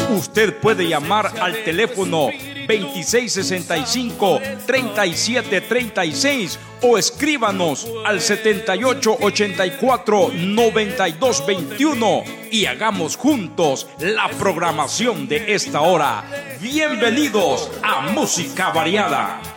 Usted puede llamar al teléfono 2665-3736 o escríbanos al 7884-9221 y hagamos juntos la programación de esta hora. Bienvenidos a Música Variada.